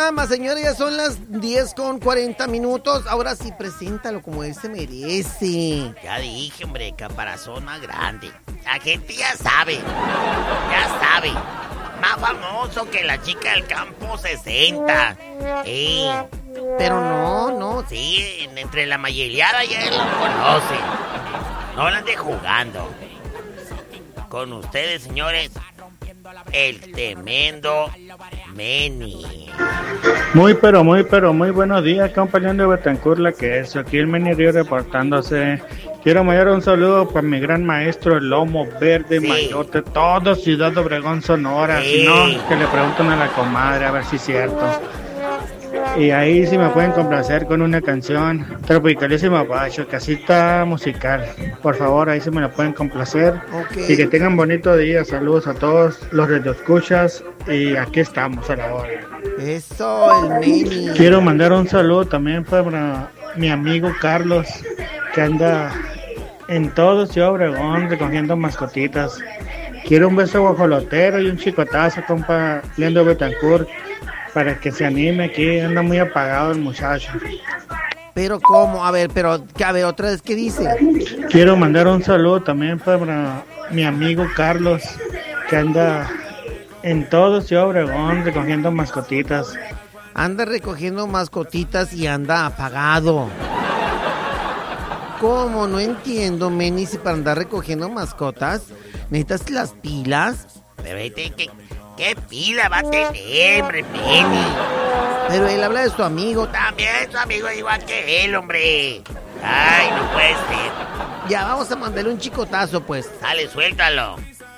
programa, señores, ya son las 10:40. Ahora sí, preséntalo como él se merece. Ya dije, hombre, caparazón más grande. La gente ya sabe. Más famoso que la chica del campo 60. Pero no. Sí, entre la mayeliada ya él lo conoce. No la ande jugando. Con ustedes, señores, el tremendo Meni. Muy buenos días, compañero de Betancourt, la que es. Aquí el Meni Río reportándose. Quiero mandar un saludo para mi gran maestro, el Lomo Verde, sí. Mayote, todo Ciudad Obregón, Sonora. Sí. Si no, que le pregunten a la comadre, a ver si es cierto. Y ahí sí me pueden complacer con una canción, Tropicalísima Bacho, casita musical. Por favor, ahí sí me la pueden complacer. Okay. Y que tengan bonito día. Saludos a todos los radioescuchas. Y aquí estamos a la hora. Eso, el Meni. Quiero mandar un saludo también para mi amigo Carlos, que anda en todo Ciudad Obregón recogiendo mascotitas. Quiero un beso guajolotero y un chicotazo, compa Leandro Betancourt, para que se anime. Aquí anda muy apagado el muchacho. Pero ¿cómo? A ver, otra vez, ¿qué dice? Quiero mandar un saludo también para mi amigo Carlos, que anda en todo Ciudad Obregón recogiendo mascotitas. Anda recogiendo mascotitas y anda apagado. ¿Cómo? No entiendo, Meni, si para andar recogiendo mascotas necesitas las pilas. Pero ¿qué pila va a tener, hombre, Meni? Pero él habla de su amigo. También su amigo es igual que él, hombre. Ay, no puede ser. Ya, vamos a mandarle un chicotazo, pues. Dale, suéltalo.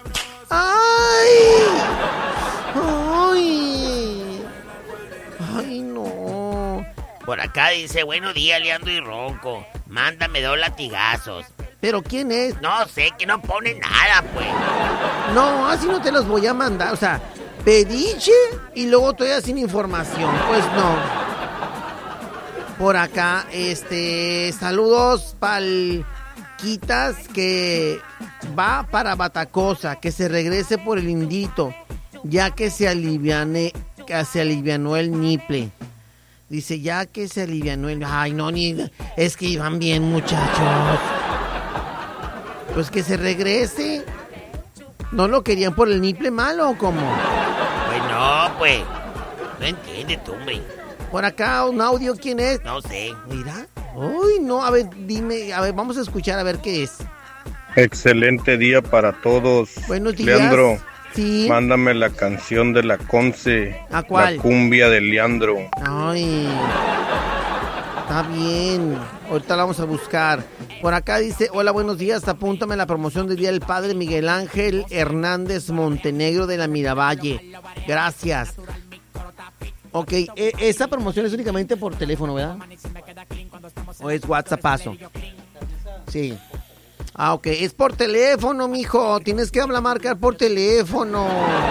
Ay, no. Por acá dice, buenos días, Leandro y Ronco. Mándame 2 latigazos. ¿Pero quién es? No sé, que no pone nada, pues. No, así no te los voy a mandar. O sea, pediche y luego todavía sin información. Pues no. Por acá, saludos pa'l Quitas, que va para Batacosa, que se regrese por el Indito, ya que se alivianó el niple. Dice, ya que se alivianó el... Ay, no, es que iban bien, muchachos. Pues que se regrese. ¿No lo querían por el niple malo o cómo? Pues no, pues. No entiendes tú, hombre. Por acá, un audio, ¿quién es? No sé. Mira. Uy, no, a ver, dime, a ver, vamos a escuchar a ver qué es. Excelente día para todos. Buenos días. Leandro, sí. Mándame la canción de la Conce. ¿A cuál? La cumbia de Leandro. Ay, está bien. Ahorita la vamos a buscar. Por acá dice, hola, buenos días, apúntame la promoción del Día del Padre Miguel Ángel Hernández Montenegro de la Miravalle. Gracias. Ok, esa promoción es únicamente por teléfono, ¿verdad? ¿O es WhatsAppazo? Sí. Ah, ok, es por teléfono, mijo. Tienes que marcar por teléfono.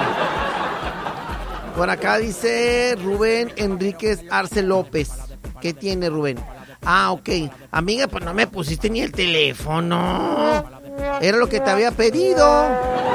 Por acá dice Rubén Enríquez Arce López. ¿Qué tiene, Rubén? Ah, ok. Amiga, pues no me pusiste ni el teléfono. Era lo que te había pedido.